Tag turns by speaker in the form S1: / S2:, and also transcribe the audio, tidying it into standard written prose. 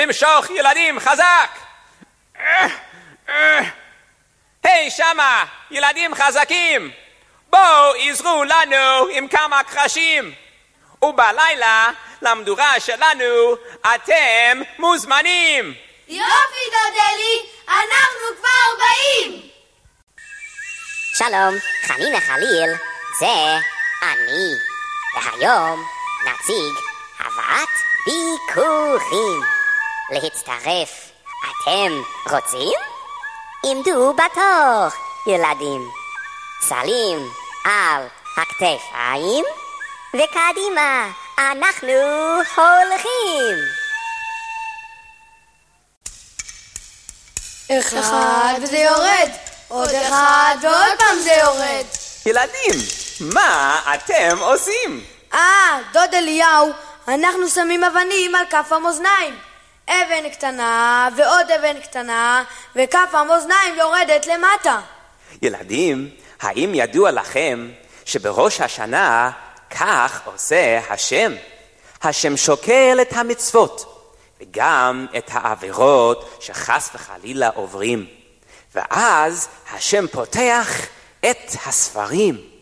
S1: למשוך ילדים חזק! היי שמה, ילדים חזקים! בואו עזרו לנו עם כמה קרשים! ובלילה למדורה שלנו אתם מוזמנים!
S2: יופי דודלי, אנחנו כבר באים!
S3: שלום, חנינה חליל, זה אני. והיום נציג הבאת ביקורים. להצטרף, אתם רוצים? עמדו בתור, ילדים. סלים על הכתפיים, וקדימה, אנחנו הולכים.
S2: אחד וזה יורד, עוד אחד ועוד פעם זה יורד.
S1: ילדים, מה אתם עושים?
S2: דוד אליהו, אנחנו שמים אבנים על כף המאזניים. אבן קטנה ועוד אבן קטנה, וכף המאזניים יורדת למטה.
S1: ילדים, האם ידוע לכם שבראש השנה כך עושה השם? השם שוקל את המצוות וגם את העבירות שחס וחלילה עוברים. ואז השם פותח את הספרים